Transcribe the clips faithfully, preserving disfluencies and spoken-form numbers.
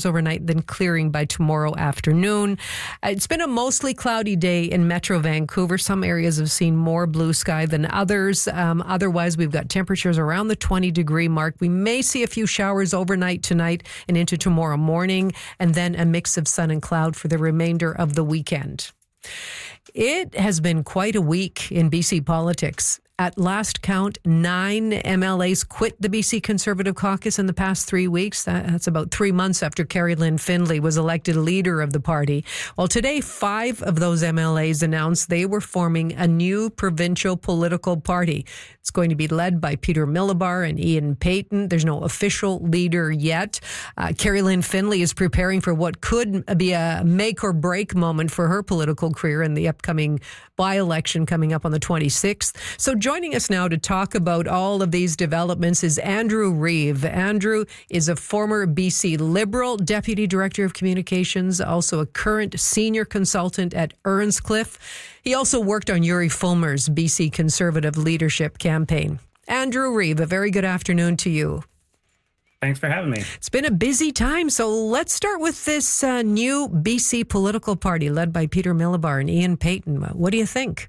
showers overnight, then clearing by tomorrow afternoon. Uh, it's been a mostly cloudy day in Metro Vancouver. Some areas have seen more blue sky than others. Um, otherwise, we've got temperatures around the twenty degree mark. We may see a few showers overnight tonight and into tomorrow morning, and then a mix of sun and cloud for the remainder of the weekend. It has been quite a week in B C politics. At last count, nine M L As quit the B C Conservative Caucus in the past three weeks. That's about three months after Carrie Lynn Findlay was elected leader of the party. Well, today, five of those M L As announced they were forming a new provincial political party. It's going to be led by Peter Millibar and Ian Payton. There's no official leader yet. Uh, Carrie Lynn Findlay is preparing for what could be a make or break moment for her political career in the upcoming by-election coming up on the twenty-sixth. So joining us now to talk about all of these developments is Andrew Reeve. Andrew is a former B C Liberal Deputy Director of Communications, also a current senior consultant at Earnscliffe. He also worked on Yuri Fulmer's B C Conservative leadership campaign. Andrew Reeve, a very good afternoon to you. Thanks for having me. It's been a busy time, so let's start with this uh, new B C political party led by Peter Millibar and Ian Payton. What do you think?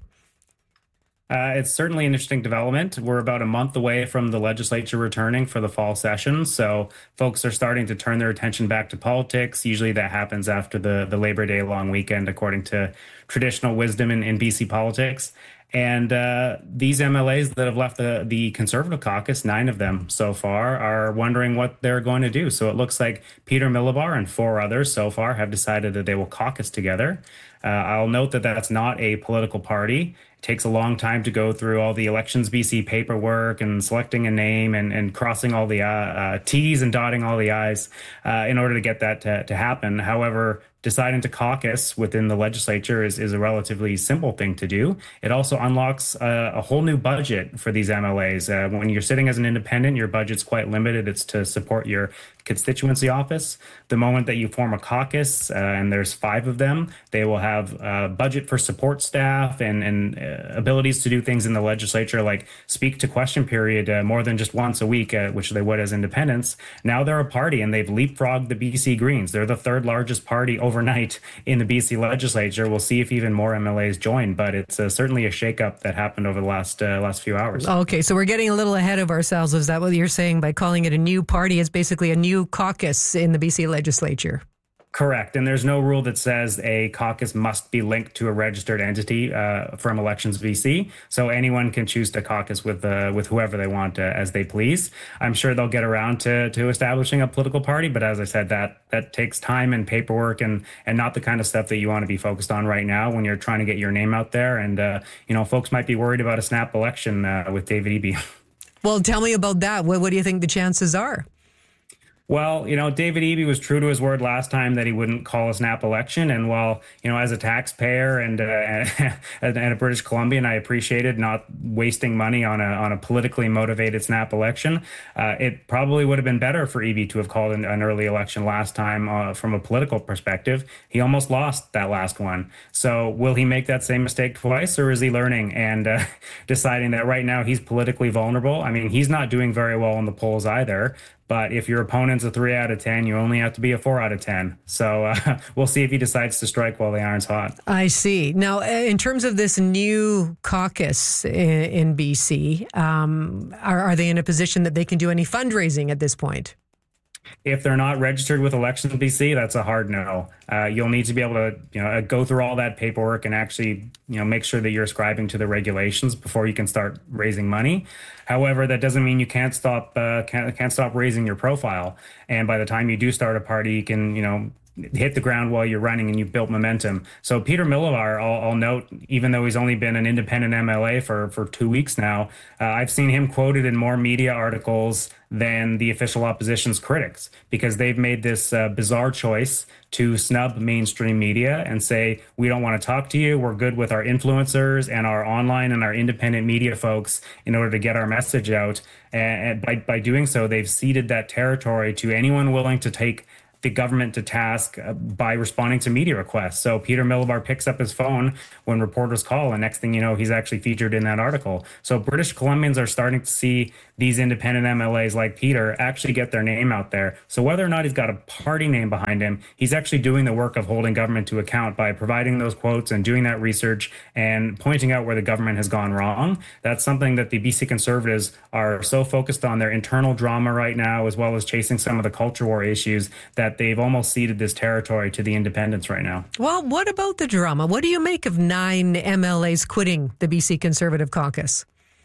Uh, it's certainly an interesting development. We're about a month away from the legislature returning for the fall session, so folks are starting to turn their attention back to politics. Usually that happens after the, the Labor Day long weekend, according to traditional wisdom in, in B C politics. And uh, these M L As that have left the, the Conservative caucus, nine of them so far, are wondering what they're going to do. So it looks like Peter Millibar and four others so far have decided that they will caucus together. Uh, I'll note that that's not a political party. It takes a long time to go through all the Elections B C paperwork and selecting a name and, and crossing all the uh, uh, T's and dotting all the I's uh, in order to get that to, to happen. However, deciding to caucus within the legislature is, is a relatively simple thing to do. It also unlocks a, a whole new budget for these M L As. Uh, when you're sitting as an independent, your budget's quite limited. It's to support your constituency office. The moment that you form a caucus, uh, and there's five of them, they will have a budget for support staff and, and uh, abilities to do things in the legislature, like speak to question period uh, more than just once a week, uh, which they would as independents. Now they're a party, and they've leapfrogged the B C Greens. They're the third largest party overnight in the B C legislature. We'll see if even more M L As join, but it's uh, certainly a shakeup that happened over the last uh, last few hours. Okay, so we're getting a little ahead of ourselves. Is that what you're saying by calling it a new party? It's basically a new caucus in the B C legislature. Correct. And there's no rule that says a caucus must be linked to a registered entity uh, from Elections B C. So anyone can choose to caucus with uh, with whoever they want uh, as they please. I'm sure they'll get around to to establishing a political party. But as I said, that that takes time and paperwork and and not the kind of stuff that you want to be focused on right now when you're trying to get your name out there. And, uh, you know, folks might be worried about a snap election uh, with David Eby. Well, tell me about that. What, what do you think the chances are? Well, you know, David Eby was true to his word last time that he wouldn't call a snap election. And while, you know, as a taxpayer and uh, and a British Columbian, I appreciated not wasting money on a on a politically motivated snap election. Uh, it probably would have been better for Eby to have called an, an early election last time uh, from a political perspective. He almost lost that last one. So will he make that same mistake twice, or is he learning and uh, deciding that right now he's politically vulnerable? I mean, he's not doing very well in the polls either. But if your opponent's a three out of ten, you only have to be a four out of ten. So uh, we'll see if he decides to strike while the iron's hot. I see. Now, in terms of this new caucus in, in B C, um, are, are they in a position that they can do any fundraising at this point? If they're not registered with Elections B C, that's a hard no. Uh, you'll need to be able to, you know, go through all that paperwork and actually, you know, make sure that you're ascribing to the regulations before you can start raising money. However, that doesn't mean you can't stop uh, can't can't stop raising your profile. And by the time you do start a party, you can, you know, hit the ground while you're running and you've built momentum. So Peter Millibar, I'll, I'll note, even though he's only been an independent M L A for, for two weeks now, uh, I've seen him quoted in more media articles than the official opposition's critics, because they've made this uh, bizarre choice to snub mainstream media and say, we don't want to talk to you. We're good with our influencers and our online and our independent media folks in order to get our message out. And by, by doing so, they've ceded that territory to anyone willing to take the government to task uh, by responding to media requests. So Peter Millibar picks up his phone when reporters call, and next thing you know, he's actually featured in that article. So British Columbians are starting to see these independent M L As like Peter actually get their name out there. So whether or not he's got a party name behind him, he's actually doing the work of holding government to account by providing those quotes and doing that research and pointing out where the government has gone wrong. That's something that the B C Conservatives are so focused on their internal drama right now, as well as chasing some of the culture war issues, that they've almost ceded this territory to the independents right now. Well, what about the drama? What do you make of nine M L As quitting the B C Conservative caucus?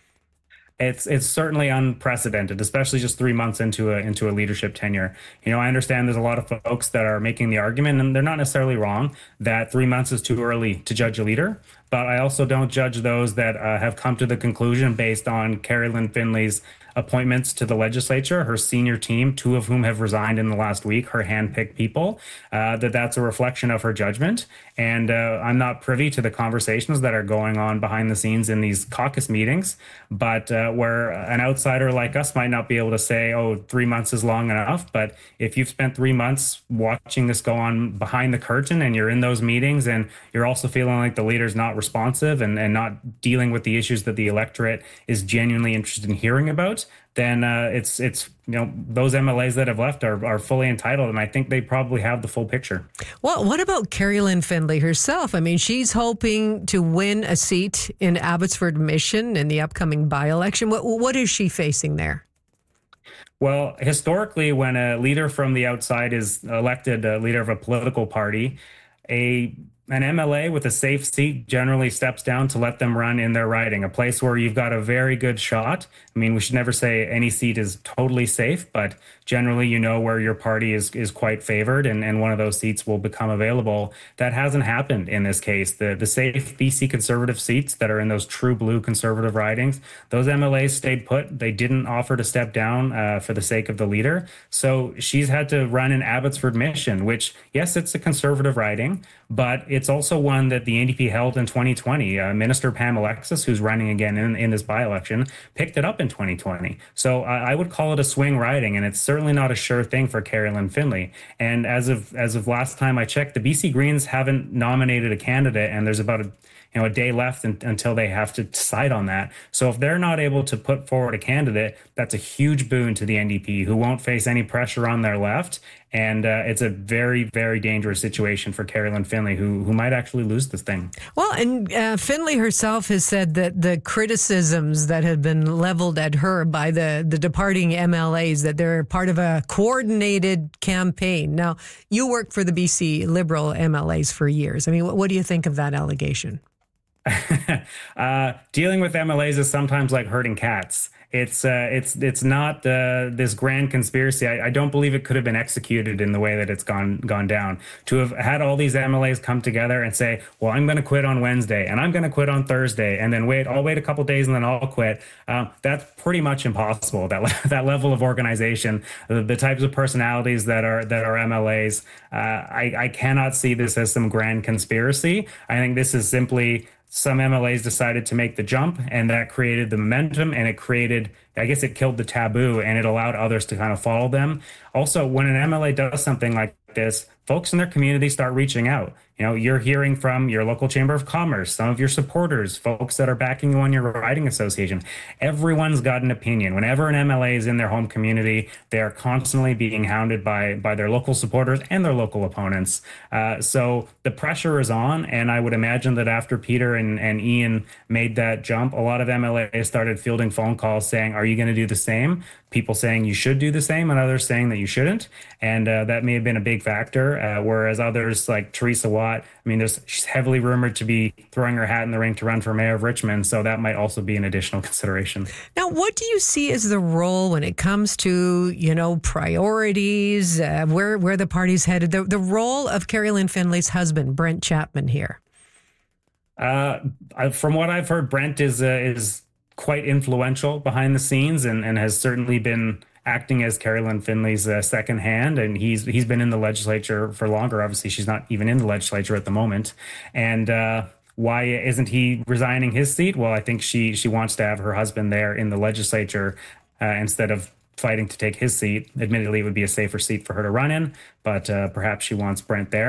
It's it's certainly unprecedented, especially just three months into a into a leadership tenure. You know, I understand there's a lot of folks that are making the argument, and they're not necessarily wrong, that three months is too early to judge a leader. But I also don't judge those that uh, have come to the conclusion based on Carrie Lynn Finley's appointments to the legislature, her senior team, two of whom have resigned in the last week, her handpicked people, uh, that that's a reflection of her judgment. And uh, I'm not privy to the conversations that are going on behind the scenes in these caucus meetings, but uh, where an outsider like us might not be able to say, oh, three months is long enough. But if you've spent three months watching this go on behind the curtain and you're in those meetings and you're also feeling like the leader's not responsive and, and not dealing with the issues that the electorate is genuinely interested in hearing about, then uh, it's it's you know those M L As that have left are, are fully entitled, and I think they probably have the full picture. Well, what about Carrie Lynn Finley herself? I mean, she's hoping to win a seat in Abbotsford Mission in the upcoming by-election. What what is she facing there? Well, historically, when a leader from the outside is elected, a leader of a political party, a an M L A with a safe seat generally steps down to let them run in their riding, a place where you've got a very good shot. I mean, we should never say any seat is totally safe, but generally you know where your party is is quite favored, and, and one of those seats will become available. That hasn't happened in this case. The the safe B C Conservative seats that are in those true blue Conservative ridings, those M L As stayed put. They didn't offer to step down uh, for the sake of the leader. So she's had to run in Abbotsford Mission, which, yes, it's a Conservative riding, but it's also one that the N D P held in twenty twenty. Uh, Minister Pam Alexis, who's running again in, in this by-election, picked it up in twenty twenty. So uh, I would call it a swing riding, and it's certainly not a sure thing for Carrie Lynn Finley. And as of as of last time I checked, the B C Greens haven't nominated a candidate, and there's about a you know, a day left in, until they have to decide on that. So if they're not able to put forward a candidate, that's a huge boon to the N D P, who won't face any pressure on their left. And uh, it's a very, very dangerous situation for Carrie Lynn Finley, who who might actually lose this thing. Well, and uh, Finley herself has said that the criticisms that have been leveled at her by the, the departing M L As, that they're part of a coordinated campaign. Now, you worked for the B C Liberal M L As for years. I mean, what, what do you think of that allegation? uh, dealing with M L As is sometimes like herding cats. It's uh, it's it's not uh, this grand conspiracy. I, I don't believe it could have been executed in the way that it's gone gone down. To have had all these M L As come together and say, "Well, I'm going to quit on Wednesday, and I'm going to quit on Thursday, and then wait, I'll wait a couple days, and then I'll quit." Um, that's pretty much impossible. That that level of organization, the, the types of personalities that are that are M L As, uh, I I cannot see this as some grand conspiracy. I think this is simply some M L As decided to make the jump, and that created the momentum, and it created, I guess it killed the taboo, and it allowed others to kind of follow them. Also, when an M L A does something like this, folks in their community start reaching out. You know, you're hearing from your local chamber of commerce, some of your supporters, folks that are backing you on your riding association. Everyone's got an opinion. Whenever an M L A is in their home community, they are constantly being hounded by by their local supporters and their local opponents. Uh, so the pressure is on, and I would imagine that after Peter and, and Ian made that jump, a lot of M L As started fielding phone calls saying, "Are you going to do the same?" People saying you should do the same, and others saying that you shouldn't. And uh, that may have been a big factor. Uh, whereas others like Teresa Watt, I mean, there's, she's heavily rumored to be throwing her hat in the ring to run for mayor of Richmond. So that might also be an additional consideration. Now, what do you see as the role when it comes to, you know, priorities, uh, where, where the party's headed, the, the role of Carrie Lynn Finley's husband, Brent Chapman, here? Uh, from what I've heard, Brent is uh, is quite influential behind the scenes, and, and has certainly been acting as Carrie Lynn Finley's uh, second hand. And he's he's been in the legislature for longer. Obviously, she's not even in the legislature at the moment. And uh, why isn't he resigning his seat? Well, I think she she wants to have her husband there in the legislature uh, instead of fighting to take his seat. Admittedly, it would be a safer seat for her to run in, but uh, perhaps she wants Brent there.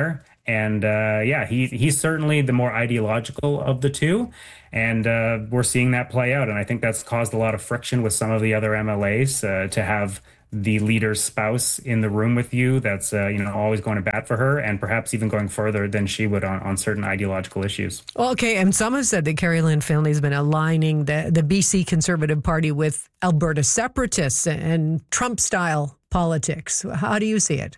And uh, yeah, he he's certainly the more ideological of the two. And uh, we're seeing that play out. And I think that's caused a lot of friction with some of the other M L As uh, to have the leader's spouse in the room with you that's uh, you know always going to bat for her, and perhaps even going further than she would on, on certain ideological issues. Well, okay, and some have said that Carrie Lynn Finlay has been aligning the, the B C Conservative Party with Alberta separatists and Trump-style politics. How do you see it?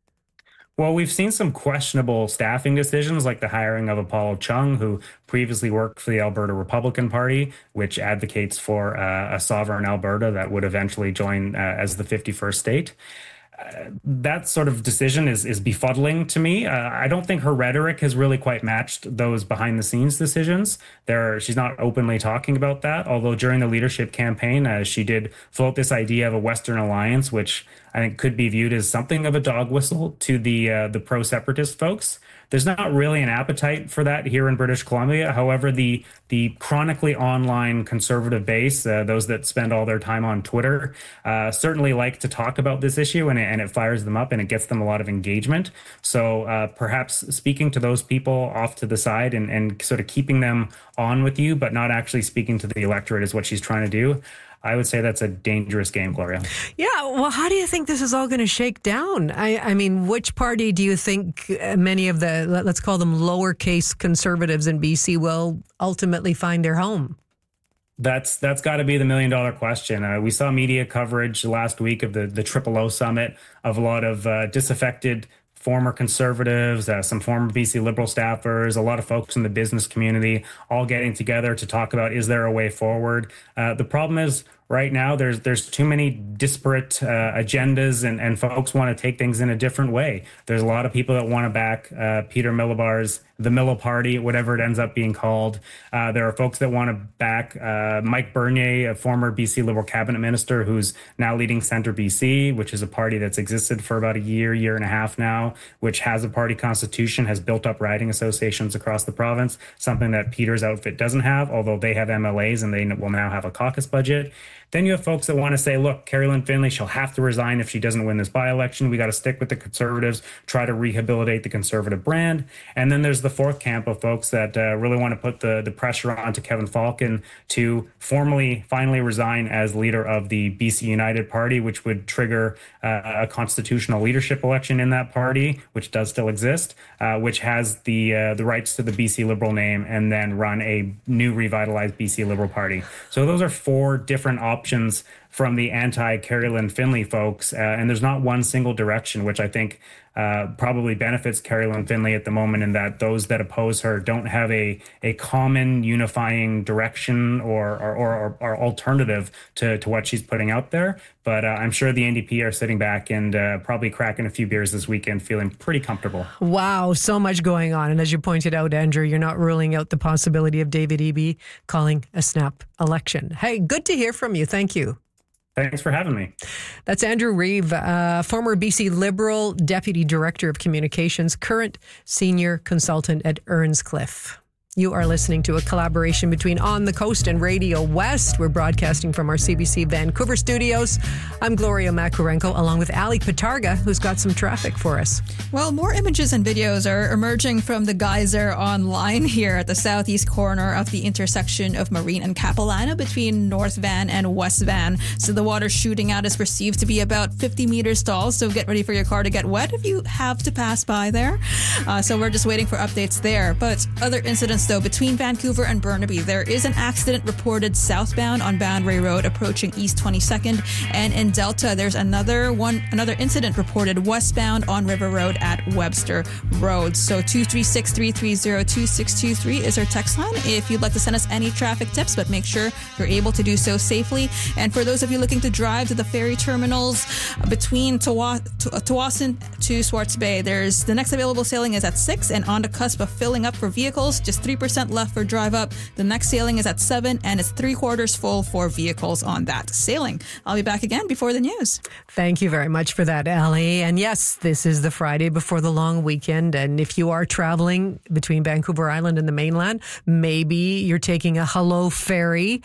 Well, we've seen some questionable staffing decisions, like the hiring of Apollo Chung, who previously worked for the Alberta Republican Party, which advocates for uh, a sovereign Alberta that would eventually join uh, as the fifty-first state. Uh, that sort of decision is is befuddling to me. Uh, I don't think her rhetoric has really quite matched those behind the scenes decisions. There, she's not openly talking about that. Although during the leadership campaign, uh, she did float this idea of a Western alliance, which I think could be viewed as something of a dog whistle to the uh, the pro-separatist folks. There's not really an appetite for that here in British Columbia. However, the the chronically online conservative base, uh, those that spend all their time on Twitter, uh, certainly like to talk about this issue, and it, and it fires them up and it gets them a lot of engagement. So uh, perhaps speaking to those people off to the side and, and sort of keeping them on with you, but not actually speaking to the electorate is what she's trying to do. I would say that's a dangerous game, Gloria. Yeah, well, how do you think this is all going to shake down? I, I mean, which party do you think many of the, let's call them lowercase conservatives in B C, will ultimately find their home? That's that's got to be the million dollar question. Uh, we saw media coverage last week of the the Triple O Summit of a lot of uh, disaffected former conservatives, uh, some former B C Liberal staffers, a lot of folks in the business community, all getting together to talk about, is there a way forward? Uh, the problem is, right now, there's there's too many disparate uh, agendas, and, and folks want to take things in a different way. There's a lot of people that want to back uh, Peter Millibar's the Milla Party, whatever it ends up being called. Uh, there are folks that want to back uh, Mike Bernier, a former B C Liberal cabinet minister who's now leading Centre B C, which is a party that's existed for about a year, year and a half now, which has a party constitution, has built up riding associations across the province, something that Peter's outfit doesn't have, although they have M L As and they will now have a caucus budget. Then you have folks that want to say, look, Carrie Lynn Finlay, she'll have to resign if she doesn't win this by-election. We got to stick with the Conservatives, try to rehabilitate the Conservative brand. And then there's the fourth camp of folks that uh, really want to put the, the pressure on to Kevin Falcon to formally, finally resign as leader of the B C United Party, which would trigger uh, a constitutional leadership election in that party, which does still exist, uh, which has the uh, the rights to the B C Liberal name, and then run a new revitalized B C Liberal Party. So those are four different options options from the anti-Carrie Lynn Finlay folks, uh, and there's not one single direction, which I think uh, probably benefits Carrie Lynn Finlay at the moment, in that those that oppose her don't have a a common unifying direction or or, or, or alternative to, to what she's putting out there. But uh, I'm sure the N D P are sitting back and uh, probably cracking a few beers this weekend, feeling pretty comfortable. Wow, so much going on. And as you pointed out, Andrew, you're not ruling out the possibility of David Eby calling a snap election. Hey, good to hear from you. Thank you. Thanks for having me. That's Andrew Reeve, uh, former B C Liberal Deputy Director of Communications, current Senior Consultant at Earnscliffe. You are listening to a collaboration between On the Coast and Radio West. We're broadcasting from our C B C Vancouver studios. I'm Gloria Makarenko, along with Ali Patarga, who's got some traffic for us. Well, more images and videos are emerging from the geyser online here at the southeast corner of the intersection of Marine and Capilano between North Van and West Van. So the water shooting out is perceived to be about fifty meters tall. So get ready for your car to get wet if you have to pass by there. Uh, so we're just waiting for updates there. But other incidents, though, between Vancouver and Burnaby, there is an accident reported southbound on Boundary Road approaching East twenty-second, and in Delta there's another one another incident reported westbound on River Road at Webster Road. So two three six, three three zero, two six two three is our text line if you'd like to send us any traffic tips, but make sure you're able to do so safely. And for those of you looking to drive to the ferry terminals between Tawa- Tawasin to Swartz Bay, there's the next available sailing is at six and on the cusp of filling up for vehicles, just three percent left for drive up. The next sailing is at seven and it's three quarters full for vehicles on that sailing. I'll be back again before the news. Thank you very much for that, Ali. And yes, this is the Friday before the long weekend. And if you are traveling between Vancouver Island and the mainland, maybe you're taking a Hello Ferry.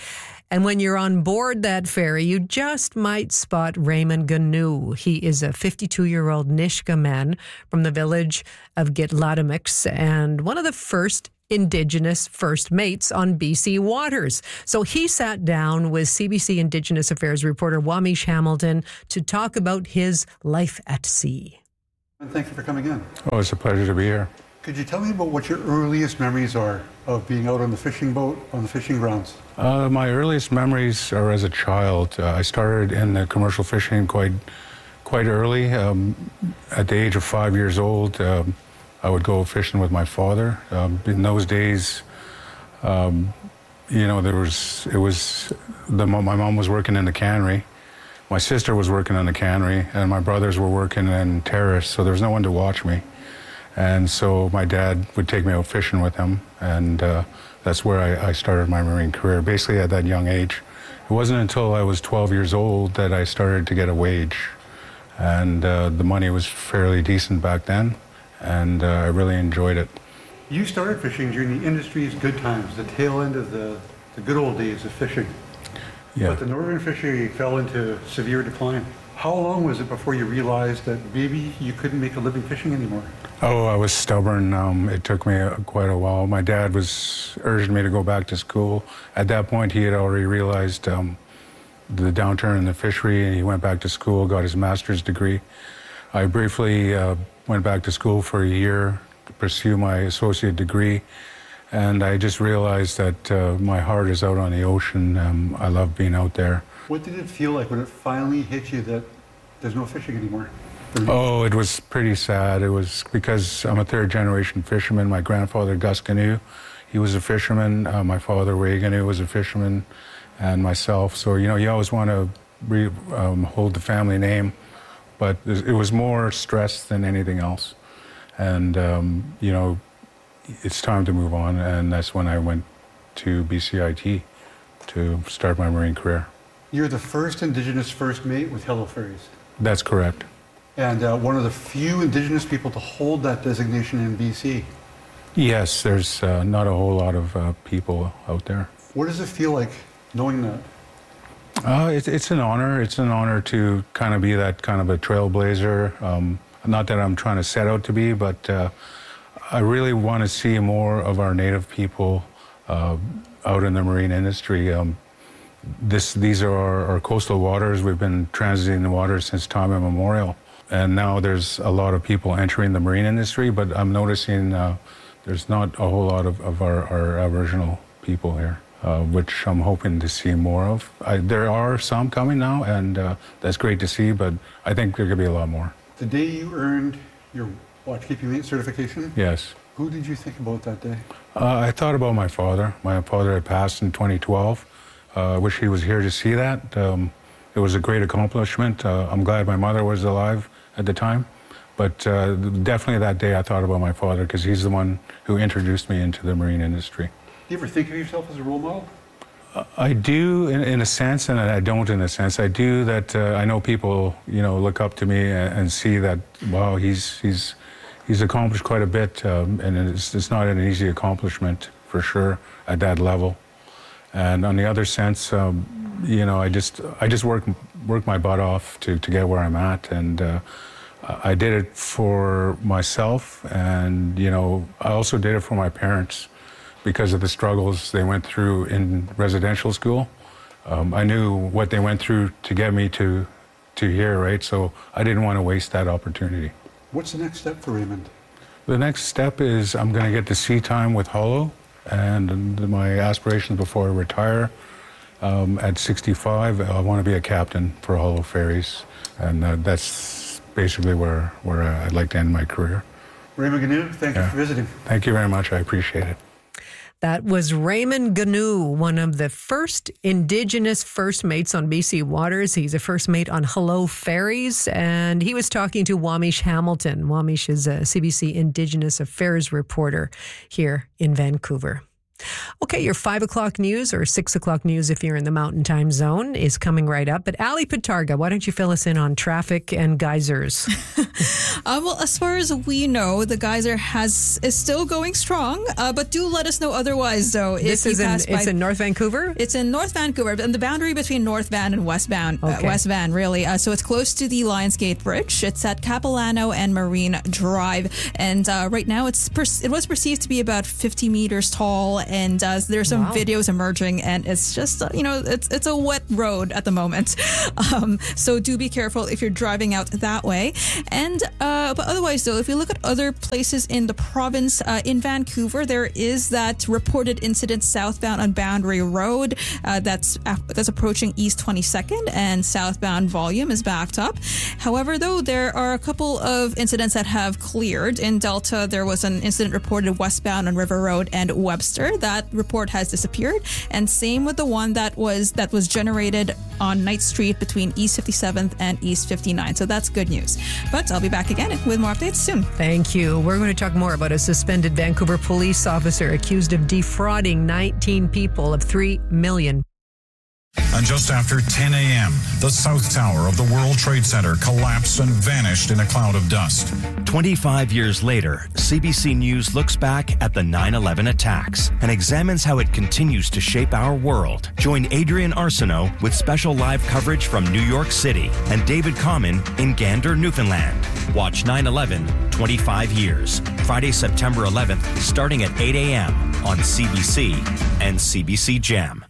And when you're on board that ferry, you just might spot Raymond Ganu. He is a fifty-two-year-old Nisga'a man from the village of Gitladamix and one of the first Indigenous First Mates on B C waters. So he sat down with C B C Indigenous Affairs reporter Wamish Hamilton to talk about his life at sea. Thank you for coming in. Oh, it's a pleasure to be here. Could you tell me about what your earliest memories are of being out on the fishing boat, on the fishing grounds? Uh, my earliest memories are as a child. Uh, I started in the commercial fishing quite quite early. Um, at the age of five years old, um, I would go fishing with my father. Um, in those days, um, you know, there was, it was, the, my mom was working in the cannery. My sister was working in the cannery, and my brothers were working in terrace, so there was no one to watch me. And so my dad would take me out fishing with him, and uh, that's where I, I started my marine career, basically at that young age. It wasn't until I was twelve years old that I started to get a wage, and uh, the money was fairly decent back then, and uh, I really enjoyed it. You started fishing during the industry's good times, the tail end of the, the good old days of fishing. Yeah. But the northern fishery fell into severe decline. How long was it before you realized that maybe you couldn't make a living fishing anymore? Oh, I was stubborn. Um, it took me uh, quite a while. My dad was urging me to go back to school. At that point, he had already realized um, the downturn in the fishery, and he went back to school, got his master's degree. I briefly uh, went back to school for a year to pursue my associate degree, and I just realized that uh, my heart is out on the ocean. Um, I love being out there. What did it feel like when it finally hit you that there's no fishing anymore? Oh, it was pretty sad. It was because I'm a third generation fisherman. My grandfather, Gus Ganu, he was a fisherman. Uh, my father, Ray Ganu, was a fisherman, and myself. So, you know, you always want to re, um, hold the family name, but it was more stress than anything else. And, um, you know, it's time to move on, and that's when I went to B C I T to start my marine career. You're the first Indigenous First Mate with Hello Ferries. That's correct. And uh, one of the few Indigenous people to hold that designation in B C. Yes, there's uh, not a whole lot of uh, people out there. What does it feel like knowing that? Uh, it's, it's an honor. It's an honor to kind of be that kind of a trailblazer. Um, not that I'm trying to set out to be, but uh, I really want to see more of our Native people uh, out in the marine industry. Um, this, these are our, our coastal waters. We've been transiting the waters since time immemorial. And now there's a lot of people entering the marine industry, but I'm noticing uh, there's not a whole lot of, of our, our Aboriginal people here, uh, which I'm hoping to see more of. I, there are some coming now, and uh, that's great to see, but I think there could be a lot more. The day you earned your watchkeeping mate certification? Yes. Who did you think about that day? Uh, I thought about my father. My father had passed in twenty twelve. I uh, wish he was here to see that. Um, it was a great accomplishment. Uh, I'm glad my mother was alive at the time. But uh, definitely that day I thought about my father because he's the one who introduced me into the marine industry. Do you ever think of yourself as a role model? Uh, I do in, in a sense, and I don't in a sense. I do that uh, I know people, you know, look up to me and, and see that, wow, he's he's he's accomplished quite a bit, um, and it's, it's not an easy accomplishment for sure at that level. And on the other sense, um, you know, I just I just work work my butt off to, to get where I'm at, and uh, I did it for myself, and you know, I also did it for my parents because of the struggles they went through in residential school. Um, I knew what they went through to get me to to here, right? So I didn't want to waste that opportunity. What's the next step for Raymond? The next step is I'm going to get to sea time with Hollow. And my aspirations before I retire, um, at sixty-five, I want to be a captain for Hollow Ferries. And uh, that's basically where, where I'd like to end my career. Raymond Ganu, thank yeah. you for visiting. Thank you very much. I appreciate it. That was Raymond Ganu, one of the first Indigenous First Mates on B C waters. He's a First Mate on Hello Ferries, and he was talking to Wamish Hamilton. Wamish is a C B C Indigenous Affairs reporter here in Vancouver. Okay, your five o'clock news or six o'clock news if you're in the Mountain Time Zone is coming right up. But Ali Pitarga, why don't you fill us in on traffic and geysers? uh, well, as far as we know, the geyser has is still going strong. Uh, but do let us know otherwise, though. This if is you in, pass by, it's in North Vancouver? It's in North Vancouver, and the boundary between North Van and West Van, Okay. uh, West Van, really. Uh, so it's close to the Lionsgate Bridge. It's at Capilano and Marine Drive, and uh, right now it's per- it was perceived to be about fifty meters tall, and uh, there's some Wow. videos emerging, and it's just uh, you know it's it's a wet road at the moment. Um, so do be careful if you're driving out that way. And uh, but otherwise, though, if you look at other places in the province, uh, in Vancouver, there is that reported incident southbound on Boundary Road. Uh, that's uh, that's approaching East twenty-second, and southbound volume is backed up. However, though, there are a couple of incidents that have cleared. In Delta, there was an incident reported westbound on River Road and Webster. That report has disappeared, and same with the one that was that was generated on Knight Street between East fifty-seventh and East fifty-ninth. So that's good news. But I'll be back again with more updates soon. Thank you. We're going to talk more about a suspended Vancouver police officer accused of defrauding nineteen people of three million dollars. And just after ten a.m., the South Tower of the World Trade Center collapsed and vanished in a cloud of dust. twenty-five years later, C B C News looks back at the nine eleven attacks and examines how it continues to shape our world. Join Adrian Arsenault with special live coverage from New York City and David Common in Gander, Newfoundland. Watch nine eleven, twenty-five years, Friday, September eleventh, starting at eight a.m. on C B C and C B C Gem.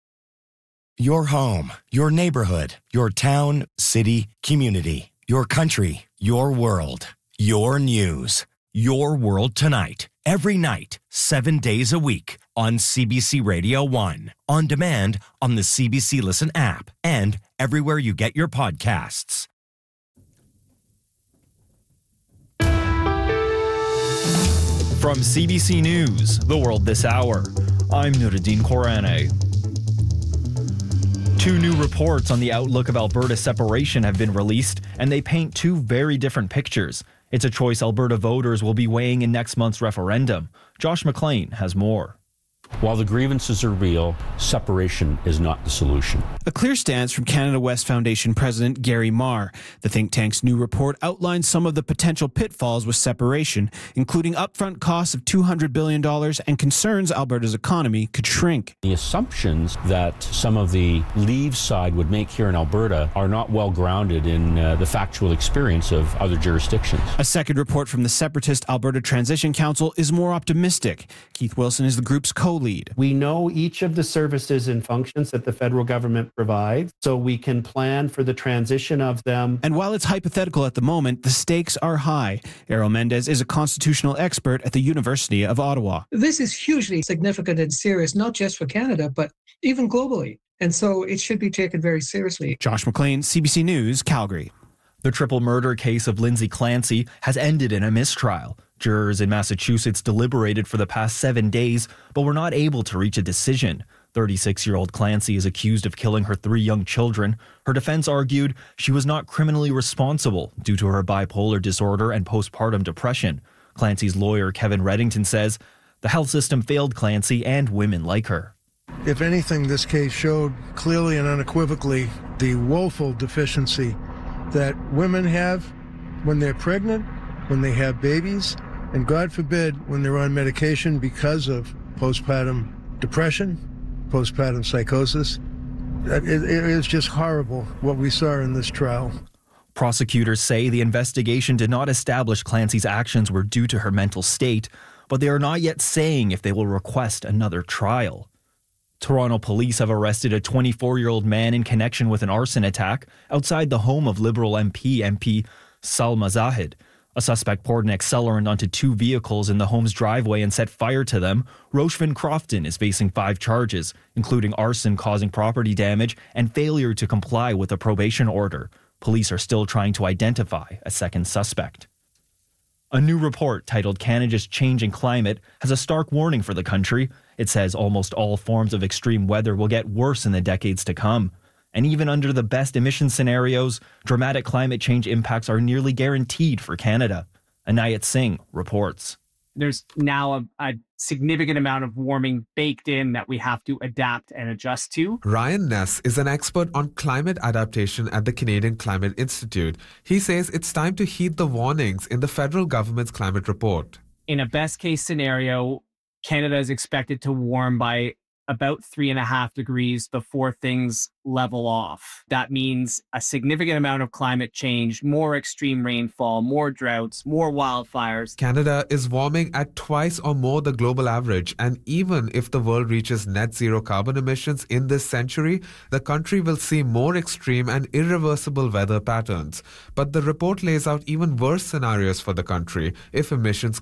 Your home, your neighborhood, your town, city, community, your country, your world, your news, your world tonight, every night, seven days a week on C B C Radio one, on demand on the C B C Listen app, and everywhere you get your podcasts. From C B C News, The World This Hour, I'm Nuruddin Korane. Two new reports on the outlook of Alberta's separation have been released, and they paint two very different pictures. It's a choice Alberta voters will be weighing in next month's referendum. Josh McLean has more. While the grievances are real, separation is not the solution. A clear stance from Canada West Foundation President Gary Marr. The think tank's new report outlines some of the potential pitfalls with separation, including upfront costs of two hundred billion dollars and concerns Alberta's economy could shrink. The assumptions that some of the Leave side would make here in Alberta are not well grounded in uh, the factual experience of other jurisdictions. A second report from the separatist Alberta Transition Council is more optimistic. Keith Wilson is the group's co-lead. We know each of the services and functions that the federal government provides, so we can plan for the transition of them. And while it's hypothetical at the moment, the stakes are high. Errol Mendez is a constitutional expert at the University of Ottawa. This is hugely significant and serious, not just for Canada, but even globally. And so it should be taken very seriously. Josh McLean, C B C News, Calgary. The triple murder case of Lindsay Clancy has ended in a mistrial. Jurors in Massachusetts deliberated for the past seven days, but were not able to reach a decision. thirty-six-year-old Clancy is accused of killing her three young children. Her defense argued she was not criminally responsible due to her bipolar disorder and postpartum depression. Clancy's lawyer, Kevin Reddington, says the health system failed Clancy and women like her. If anything, this case showed clearly and unequivocally the woeful deficiency that women have when they're pregnant, when they have babies, and God forbid when they're on medication because of postpartum depression, postpartum psychosis. It, it is just horrible what we saw in this trial. Prosecutors say the investigation did not establish Clancy's actions were due to her mental state, but they are not yet saying if they will request another trial. Toronto police have arrested a twenty-four-year-old man in connection with an arson attack outside the home of Liberal M P, M P Salma Zahid. A suspect poured an accelerant onto two vehicles in the home's driveway and set fire to them. Rochvan Crofton is facing five charges, including arson causing property damage and failure to comply with a probation order. Police are still trying to identify a second suspect. A new report titled Canada's Changing Climate has a stark warning for the country. It says almost all forms of extreme weather will get worse in the decades to come. And even under the best emission scenarios, dramatic climate change impacts are nearly guaranteed for Canada. Anayat Singh reports. there's now a, a significant amount of warming baked in that we have to adapt and adjust to. Ryan Ness is an expert on climate adaptation at the Canadian Climate Institute. He says it's time to heed the warnings in the federal government's climate report. In a best case scenario, Canada is expected to warm by about three and a half degrees before things level off. That means a significant amount of climate change, more extreme rainfall, more droughts, more wildfires. Canada is warming at twice or more the global average, and even if the world reaches net zero carbon emissions in this century, the country will see more extreme and irreversible weather patterns. But the report lays out even worse scenarios for the country if emissions